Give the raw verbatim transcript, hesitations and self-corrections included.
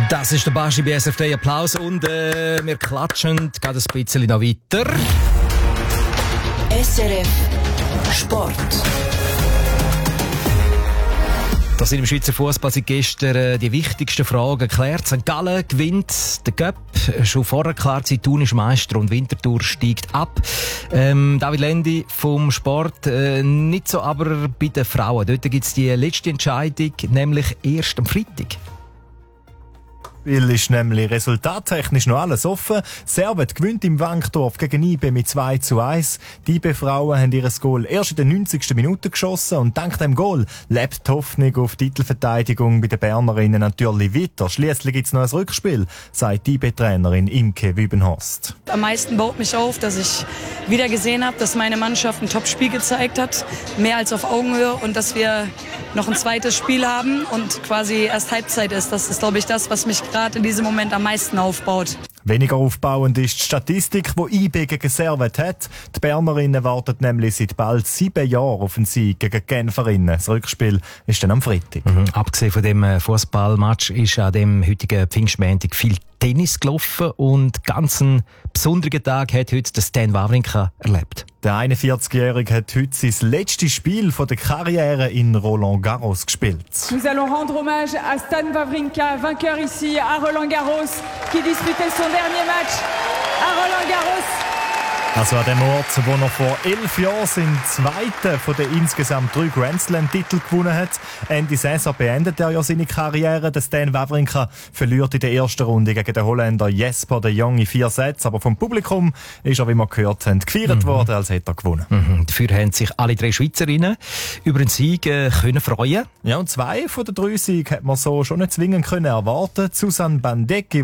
Das ist der Baschi bei S R F drei. Applaus und äh, wir klatschen gerade ein bisschen noch weiter. S R F Sport. Das sind im Schweizer Fußball seit gestern äh, die wichtigsten Fragen geklärt. Sankt Gallen gewinnt den Cup. Schon vorher klar, Thun ist Meister und Winterthur steigt ab. Ähm, David Lendi vom Sport, äh, nicht so aber bei den Frauen. Dort gibt es die letzte Entscheidung, nämlich erst am Freitag. Weil ist nämlich resultattechnisch noch alles offen. Servet gewinnt im Wankdorf gegen I B mit zwei zu eins. Die I B-Frauen haben ihr Goal erst in der neunzigsten Minute geschossen und dank dem Goal lebt die Hoffnung auf Titelverteidigung bei den Bernerinnen natürlich weiter. Schliesslich gibt es noch ein Rückspiel, sagt die I B-Trainerin Imke Wübenhorst. Am meisten baut mich auf, dass ich wieder gesehen habe, dass meine Mannschaft ein Top-Spiel gezeigt hat, mehr als auf Augenhöhe, und dass wir noch ein zweites Spiel haben und quasi erst Halbzeit ist. Das ist, glaube ich, das, was mich gerade in diesem Moment am meisten aufbaut. Weniger aufbauend ist die Statistik, die I B gegen Servet hat. Die Bernerinnen warten nämlich seit bald sieben Jahren auf einen Sieg gegen die Genferinnen. Das Rückspiel ist dann am Freitag. Mhm. Abgesehen von dem Fußballmatch ist an dem heutigen Pfingstmontag viel Tennis gelaufen und ganz einen besonderen Tag hat heute der Stan Wawrinka erlebt. Der einundvierzigjährige hat heute sein letztes Spiel von der Karriere in Roland Garros gespielt. Nous allons rendre hommage à Stan Wawrinka, vainqueur ici à Roland Garros, qui disputait son dernier match à Roland Garros. Also an dem Ort, wo er vor elf Jahren seinen zweiten von den insgesamt drei Grand Slam-Titel gewonnen hat. Ende Saison beendet er ja seine Karriere. Der Stan Wawrinka verliert in der ersten Runde gegen den Holländer Jesper de Jong in vier Sätzen. Aber vom Publikum ist er, wie wir gehört haben, gefeiert mhm. worden, als hätte er gewonnen. Mhm. Dafür haben sich alle drei Schweizerinnen über einen Sieg äh, können freuen. Ja, und zwei von den drei Siegen hat man so schon nicht zwingend können erwarten. Susanne Bandecki,